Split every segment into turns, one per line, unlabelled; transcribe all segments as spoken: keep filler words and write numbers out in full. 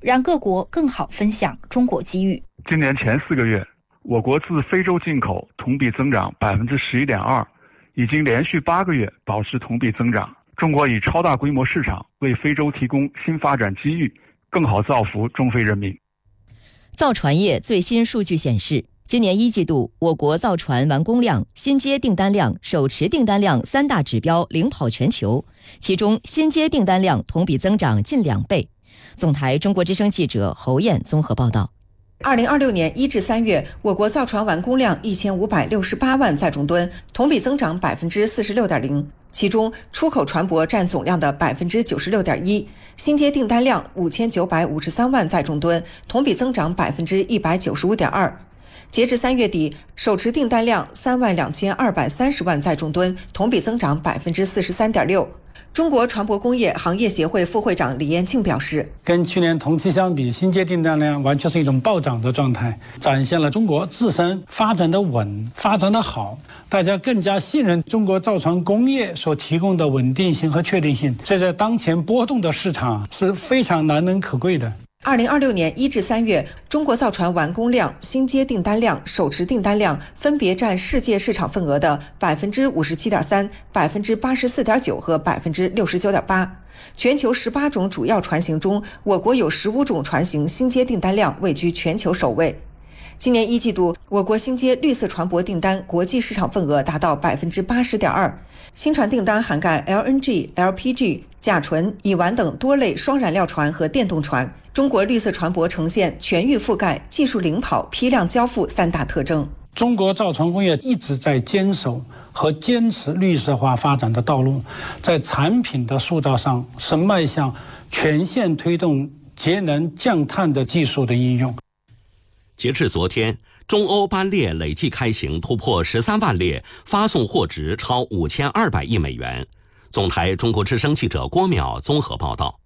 让各国更好分享中国机遇。
今年前四个月，我国自非洲进口同比增长百分之十一点二，已经连续八个月保持同比增长。中国以超大规模市场为非洲提供新发展机遇，更好造福中非人民。
造船业最新数据显示，今年一季度，我国造船完工量、新接订单量、手持订单量三大指标领跑全球，其中新接订单量同比增长近两倍。总台中国之声记者侯燕综合报道。
二零二六年一至三月，我国造船完工量一千五百六十八万载重吨，同比增长百分之四十六点零。其中，出口船舶占总量的百分之九十六点一，新接订单量五千九百五十三万载重吨，同比增长百分之一百九十五点二。截至三月底，手持订单量三万两千二百三十万载重吨，同比增长百分之四十三点六。中国船舶工业行业协会副会长李延庆表示，
跟去年同期相比，新接订单量完全是一种暴涨的状态，展现了中国自身发展的稳、发展的好，大家更加信任中国造船工业所提供的稳定性和确定性，这在当前波动的市场是非常难能可贵的。
二零二六年一至三月，中国造船完工量、新接订单量、手持订单量分别占世界市场份额的百分之五十七点三、百分之八十四点九和百分之六十九点八。全球十八种主要船型中，我国有十五种船型新接订单量位居全球首位。今年一季度，我国新接绿色船舶订单国际市场份额达到百分之八十点二，新船订单涵盖 L N G、L P G、甲醇、乙烷等多类双燃料船和电动船。中国绿色船舶呈现全域覆盖、技术领跑、批量交付三大特征。
中国造船工业一直在坚守和坚持绿色化发展的道路，在产品的塑造上是迈向全线推动节能降碳的技术的应用。
截至昨天，中欧班列累计开行突破十三万列，发送货值超五千二百亿美元。总台中国之声记者郭淼综合报道。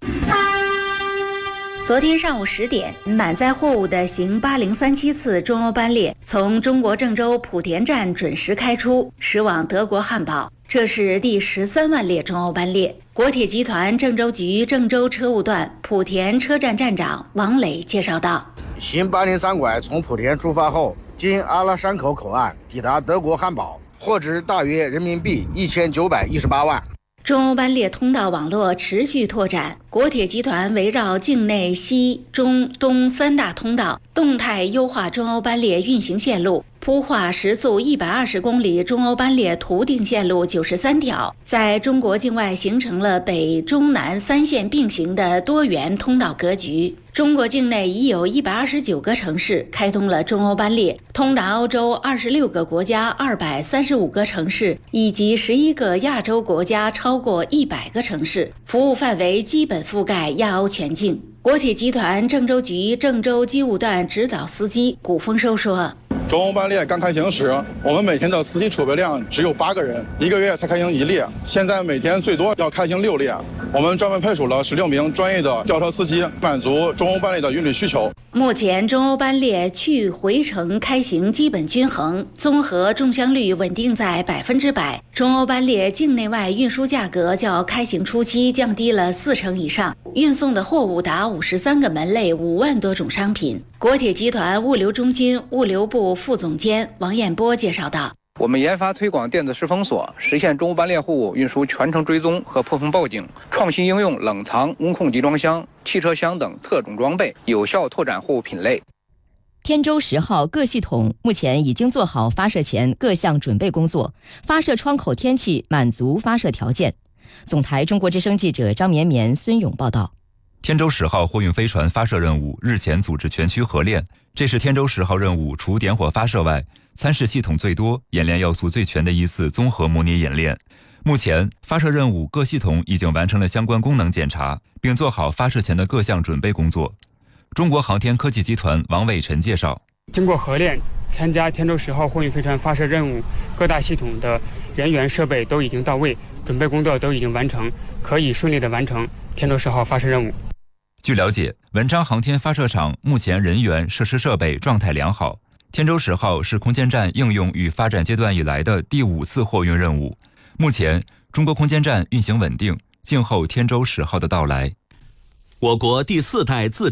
昨天上午十点，满载货物的行八零三七次中欧班列从中国郑州莆田站准时开出，驶往德国汉堡。这是第十三万列中欧班列。国铁集团郑州局郑州车务段莆田车站站长王磊介绍道：
行八零三拐从莆田出发后，经阿拉山口口岸抵达德国汉堡，货值大约人民币一千九百一十八万。
中欧班列通道网络持续拓展，国铁集团围绕境内西、中、东三大通道，动态优化中欧班列运行线路，铺画时速一百二十公里中欧班列图定线路九十三条，在中国境外形成了北中南三线并行的多元通道格局。中国境内已有一百二十九个城市开通了中欧班列，通达欧洲二十六个国家二百三十五个城市，以及十一个亚洲国家超过一百个城市，服务范围基本覆盖亚欧全境。国铁集团郑州局郑州机务段指导司机古丰收说：
中欧班列刚开行时，我们每天的司机储备量只有八个人，一个月才开行一列。现在每天最多要开行六列，我们专门派出了十六名专业的吊车司机，满足中欧班列的运力需求。
目前中欧班列去回程开行基本均衡，综合中箱率稳定在百分之百。中欧班列境内外运输价格较开行初期降低了四成以上，运送的货物达五十三个门类，五万多种商品。国铁集团物流中心物流部副总监王彦波介绍道：
我们研发推广电子式封锁，实现中欧班列货物运输全程追踪和破风报警，创新应用冷藏、温控集装箱、汽车厢等特种装备，有效拓展货物品类。
天舟十号各系统目前已经做好发射前各项准备工作，发射窗口天气满足发射条件。总台中国之声记者张绵绵、孙勇报道。
天舟十号货运飞船发射任务日前组织全区合练，这是天舟十号任务除点火发射外，参试系统最多、演练要素最全的一次综合模拟演练。目前，发射任务各系统已经完成了相关功能检查，并做好发射前的各项准备工作。中国航天科技集团王伟晨介绍，
经过合练，参加天舟十号货运飞船发射任务，各大系统的人员设备都已经到位，准备工作都已经完成，可以顺利的完成天舟十号发射任务。
据了解，文昌航天发射场目前人员、设施设备状态良好。天舟十号是空间站应用与发展阶段以来的第五次货运任务。目前，中国空间站运行稳定，静候天舟十号的到来。
我国第四代自